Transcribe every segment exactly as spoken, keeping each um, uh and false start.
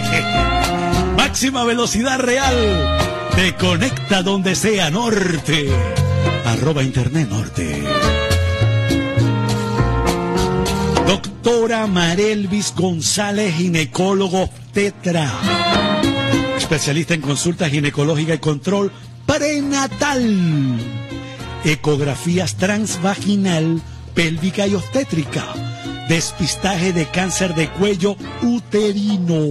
Máxima velocidad real. Te conecta donde sea, Norte. Arroba Internet Norte. Doctora Marelvis González, ginecólogo obstetra. Especialista en consulta ginecológica y control prenatal. Ecografías transvaginal, pélvica y obstétrica. Despistaje de cáncer de cuello uterino.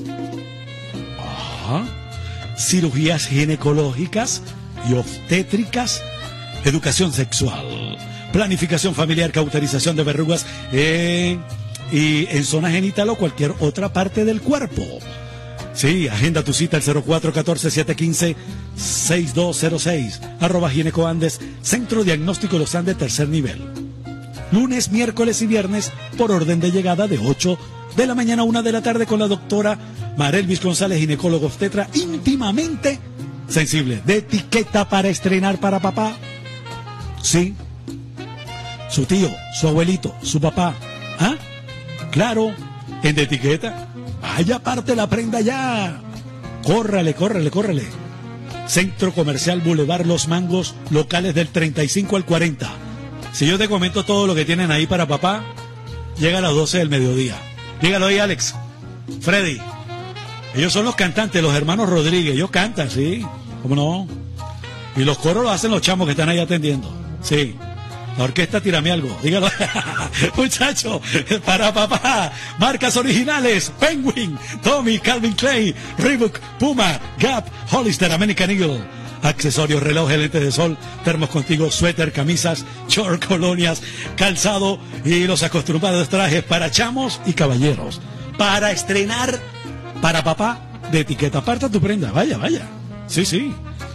Ajá. Cirugías ginecológicas y obstétricas. Educación sexual. Planificación familiar, cauterización de verrugas en, y en zona genital o cualquier otra parte del cuerpo. Sí, agenda tu cita al cero cuatro uno cuatro, siete uno cinco, seis dos cero seis. Arroba Gineco Andes, Centro Diagnóstico Los Andes, tercer nivel. Lunes, miércoles y viernes, por orden de llegada de ocho de la mañana a una de la tarde con la doctora Marelvis González, ginecólogo obstetra, íntimamente sensible. De etiqueta para estrenar para papá. Sí. Su tío, su abuelito, su papá. ¿Ah? Claro, en de etiqueta. Vaya, parte la prenda ya. Córrale, córrale, córrale. Centro Comercial Boulevard Los Mangos, locales del treinta y cinco al cuarenta. Si yo te comento todo lo que tienen ahí para papá, llega a las doce del mediodía. Dígalo ahí, Alex. Freddy. Ellos son los cantantes, los hermanos Rodríguez. Ellos cantan, sí. ¿Cómo no? Y los coros los hacen los chamos que están ahí atendiendo. Sí. La orquesta Tírame Algo, dígalo. Muchacho, para papá. Marcas originales: Penguin, Tommy, Calvin Klein, Reebok, Puma, Gap, Hollister, American Eagle. Accesorios, relojes, lentes de sol, termos contigo, suéter, camisas, short, colonias, calzado y los acostumbrados trajes para chamos y caballeros. Para estrenar para papá, de etiqueta. Aparta tu prenda, vaya, vaya. Sí, sí.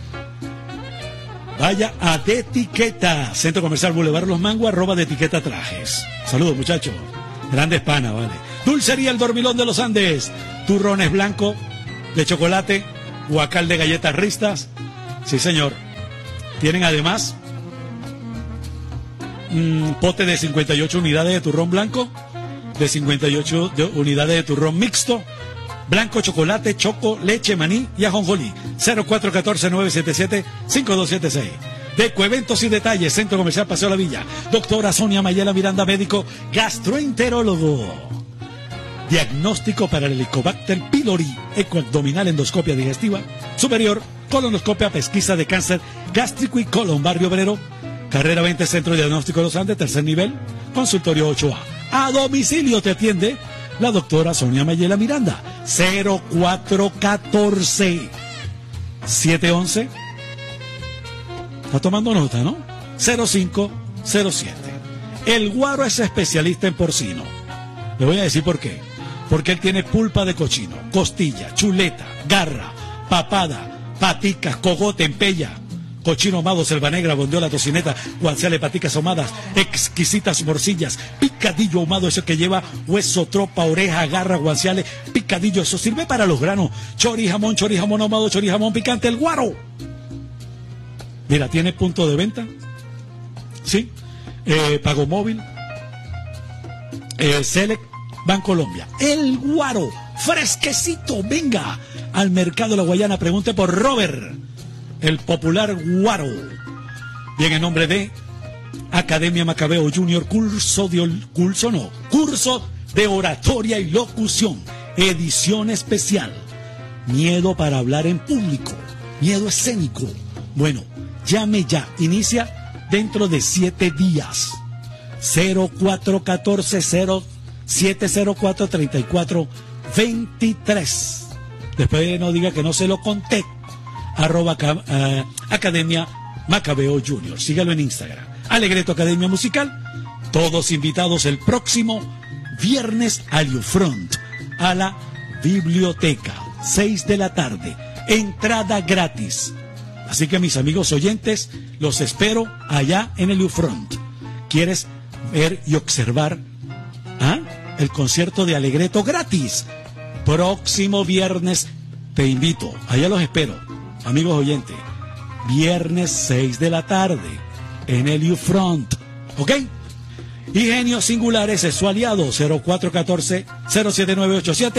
Vaya a De Etiqueta, Centro Comercial Boulevard Los Mangos, arroba De Etiqueta Trajes. Saludos, muchachos. Grandes panas, vale. Dulcería El Dormilón de los Andes. Turrones blanco, de chocolate, guacal de galletas ristas. Sí, señor. Tienen además mmm, pote de cincuenta y ocho unidades de turrón blanco, de cincuenta y ocho de unidades de turrón mixto, blanco, chocolate, choco, leche, maní y ajonjolí. cero cuatro uno cuatro, nueve siete siete, cinco dos siete seis. Deco Eventos y Detalles, Centro Comercial Paseo La Villa. Doctora Sonia Mayela Miranda, médico gastroenterólogo. Diagnóstico para el Helicobacter pylori, ecoabdominal, endoscopia digestiva superior, colonoscopia, pesquisa de cáncer gástrico y colon. Barrio Obrero, carrera veinte, Centro Diagnóstico Los Andes, tercer nivel, consultorio ocho A. A domicilio te atiende la doctora Sonia Mayela Miranda. Cero cuatro uno cuatro, siete uno uno. Está tomando nota, ¿no? cero cinco cero siete. El Guaro es especialista en porcino. Le voy a decir por qué. Porque él tiene pulpa de cochino, costilla, chuleta, garra, papada, paticas, cogote, empella, cochino ahumado, selva negra, bondiola, tocineta, guanciale, paticas ahumadas, exquisitas morcillas, picadillo ahumado, eso que lleva hueso, tropa, oreja, garra, guanciale, picadillo, eso sirve para los granos. Chori jamón, chori jamón ahumado, chori jamón picante, El Guaro. Mira, tiene punto de venta, ¿sí? Eh, pago móvil, eh, Select, Bancolombia. El Guaro, fresquecito, venga al mercado La Guayana, pregunte por Robert, el popular Guaro. Bien, en nombre de Academia Macabeo Junior, curso de, curso no, curso de oratoria y locución, edición especial. Miedo para hablar en público, miedo escénico. Bueno, llame ya, inicia dentro de siete días. cero cuatro uno cuatro, cero siete cero cuatro, tres cuatro dos tres. Después no diga que no se lo conté. Arroba uh, Academia Macabeo Junior. Sígalo en Instagram. Alegreto Academia Musical. Todos invitados el próximo viernes al U-Front, a la biblioteca, seis de la tarde. Entrada gratis. Así que mis amigos oyentes, los espero allá en el U-Front. ¿Quieres ver y observar ¿ah? el concierto de Alegreto gratis? Próximo viernes te invito, allá los espero, amigos oyentes. Viernes seis de la tarde en el U-Front, ¿ok? Y Genios Singulares es su aliado. Cero cuatro uno cuatro, cero siete nueve ocho siete.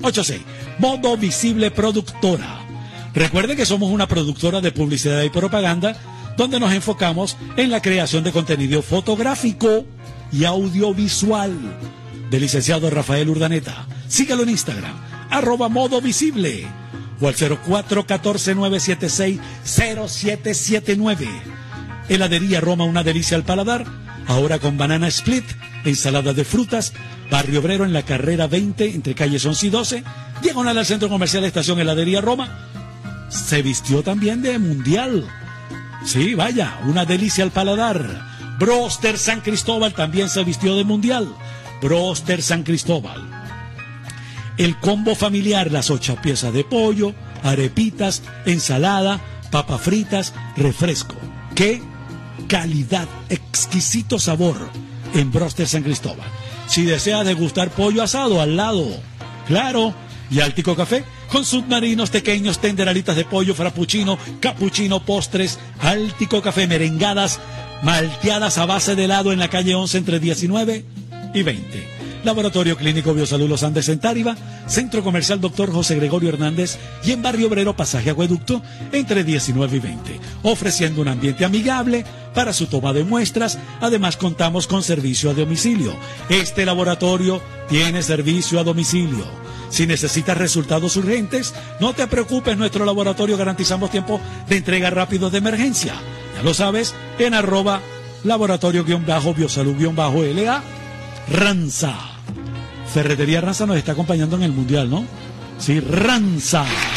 ochenta y seis. Modo Visible Productora. Recuerden que somos una productora de publicidad y propaganda donde nos enfocamos en la creación de contenido fotográfico y audiovisual. Del licenciado Rafael Urdaneta. Sígalo en Instagram, arroba Modo Visible, o al cero cuatro uno cuatro, nueve siete seis, cero siete siete nueve. Heladería Roma, una delicia al paladar, ahora con banana split, ensalada de frutas, Barrio Obrero en la carrera veinte, entre calles once y doce, diagonal al Centro Comercial Estación Heladería Roma. Se vistió también de mundial. Sí, vaya, una delicia al paladar. Broster San Cristóbal también se vistió de mundial. Broster San Cristóbal. El combo familiar, las ocho piezas de pollo, arepitas, ensalada, papas fritas, refresco. ¡Qué calidad! Exquisito sabor en Broster San Cristóbal. Si desea degustar pollo asado, al lado. Claro. Y Altico Café, con submarinos, pequeños, tenderalitas de pollo, frappuccino, cappuccino, postres, Altico Café, merengadas, malteadas a base de helado en la calle once entre diecinueve y veinte. Laboratorio Clínico Biosalud Los Andes en Táriba, Centro Comercial Doctor José Gregorio Hernández y en Barrio Obrero, Pasaje Acueducto, entre diecinueve y veinte. Ofreciendo un ambiente amigable para su toma de muestras. Además, contamos con servicio a domicilio. Este laboratorio tiene servicio a domicilio. Si necesitas resultados urgentes, no te preocupes, nuestro laboratorio garantizamos tiempo de entrega rápido de emergencia. Ya lo sabes, en arroba laboratorio-biosalud-L A Ranza. Ferretería Ranza nos está acompañando en el Mundial, ¿no? Sí, Ranza.